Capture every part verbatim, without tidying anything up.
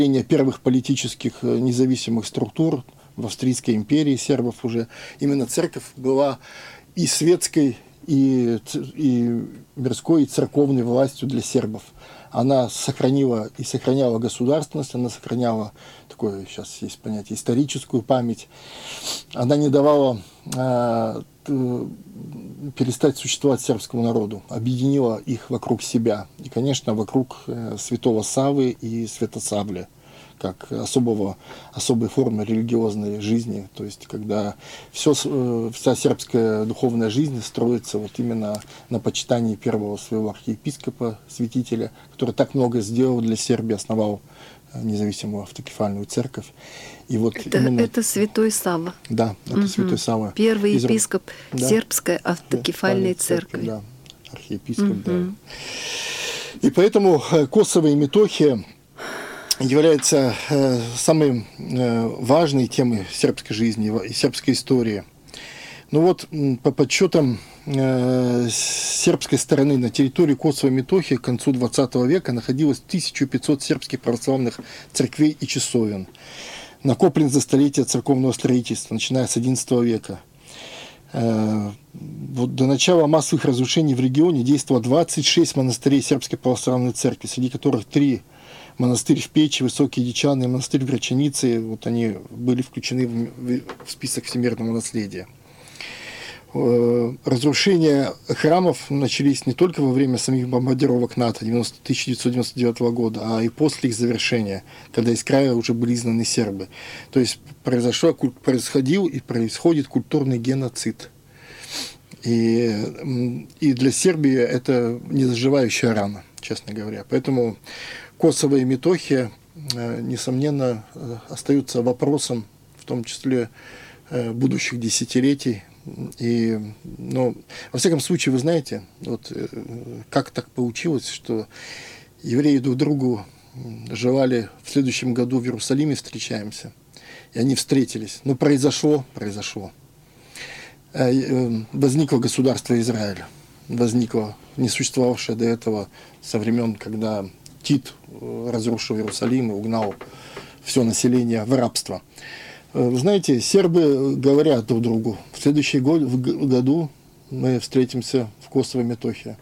первых политических независимых структур в Австрийской империи сербов уже, именно церковь была и светской, и, и мирской, и церковной властью для сербов. Она сохранила и сохраняла государственность, она сохраняла такое, сейчас есть понятие, историческую память. Она не давала э, перестать существовать сербскому народу, объединила их вокруг себя. И, конечно, вокруг э, святого Саввы и Святосавля, как особого, особой формы религиозной жизни. То есть, когда все, вся сербская духовная жизнь строится вот именно на почитании первого своего архиепископа, святителя, который так много сделал для Сербии, основал независимую автокефальную церковь. И вот это, именно... это святой Савва. Да, это угу. святой Савва. Первый Из... епископ да. сербской автокефальной да, церкви. Да, архиепископ, угу. да. И поэтому Косово и Метохия является э, самой э, важной темой сербской жизни и сербской истории. Ну вот, по подсчетам э, сербской стороны на территории Косово и Метохии к концу двадцатого века находилось тысяча пятьсот сербских православных церквей и часовен, накоплен за столетия церковного строительства, начиная с одиннадцатого века. Э, вот до начала массовых разрушений в регионе действовало двадцать шесть монастырей сербской православной церкви, среди которых три монастырь в Печи, Высокие Дичаны, монастырь в Грачанице, вот они были включены в, в список всемирного наследия. Разрушения храмов начались не только во время самих бомбардировок НАТО тысяча девятьсот девяносто девятого года, а и после их завершения, когда из края уже были изгнаны сербы. То есть произошел, происходил и происходит культурный геноцид. И, и для Сербии это незаживающая рана, честно говоря. Поэтому Косово и Метохия, несомненно, остаются вопросом, в том числе будущих десятилетий. И, ну, во всяком случае, вы знаете, вот как так получилось, что евреи друг другу желали в следующем году в Иерусалиме встречаемся, и они встретились. Ну, произошло, произошло. Возникло государство Израиль, возникло не существовавшее до этого со времен, когда Тит разрушил Иерусалим и угнал все население в рабство. Вы знаете, сербы говорят друг другу: в следующем году мы встретимся в Косово и Метохии.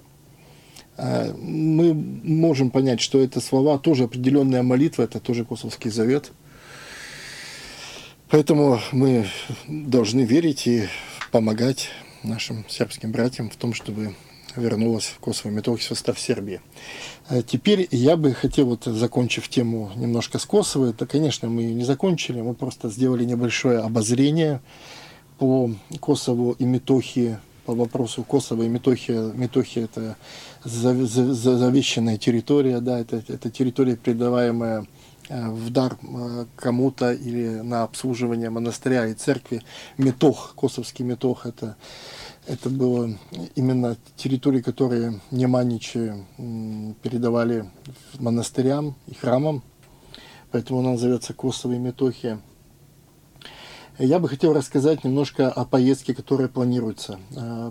Мы можем понять, что это слова тоже определенная молитва, это тоже Косовский завет. Поэтому мы должны верить и помогать нашим сербским братьям в том, чтобы вернулась в Косово и Метохию в состав Сербии. Теперь я бы хотел, вот, закончив тему немножко с Косово, это, конечно, мы не закончили, мы просто сделали небольшое обозрение по Косову и Метохии, по вопросу Косово и Метохия. Метохия – это завещанная территория, да, это, это территория, передаваемая в дар кому-то или на обслуживание монастыря и церкви. Метох, косовский Метох – это Это было именно территории, которые неманичи передавали монастырям и храмам, поэтому она называется Косово и Метохия. Я бы хотел рассказать немножко о поездке, которая планируется.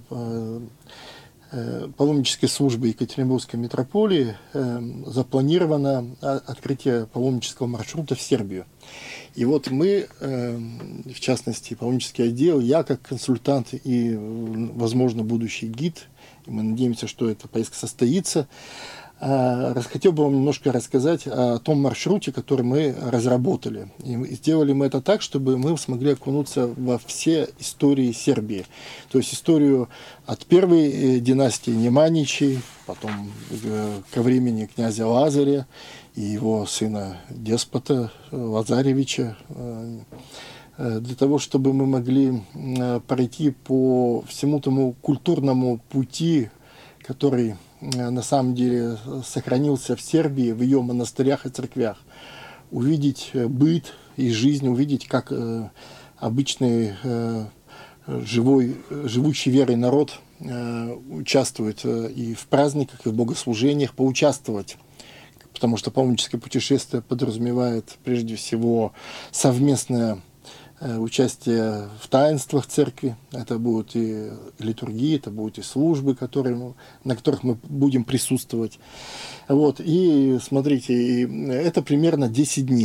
Паломнической службы Екатеринбургской митрополии запланировано открытие паломнического маршрута в Сербию. И вот мы, в частности, паломнический отдел, я как консультант и, возможно, будущий гид, и мы надеемся, что эта поездка состоится, хотел бы вам немножко рассказать о том маршруте, который мы разработали. И сделали мы это так, чтобы мы смогли окунуться во все истории Сербии. То есть историю от первой династии Неманичей, потом ко времени князя Лазаря и его сына деспота Лазаревича, для того, чтобы мы могли пройти по всему тому культурному пути, который на самом деле сохранился в Сербии, в ее монастырях и церквях. Увидеть быт и жизнь, увидеть, как обычный живой, живущий верой народ участвует и в праздниках, и в богослужениях, поучаствовать. Потому что паломническое путешествие подразумевает прежде всего совместное участие в таинствах церкви. Это будут и литургии, это будут и службы, которые, на которых мы будем присутствовать. Вот. И смотрите, это примерно десять дней.